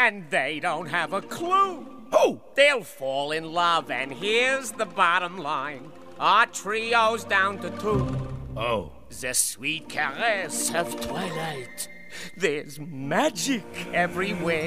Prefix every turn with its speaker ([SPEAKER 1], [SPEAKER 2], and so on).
[SPEAKER 1] and they don't have a clue.
[SPEAKER 2] Who?
[SPEAKER 1] They'll fall in love, and here's the bottom line. Our trio's down to 2.
[SPEAKER 2] Oh.
[SPEAKER 1] The sweet caress of twilight. There's magic everywhere.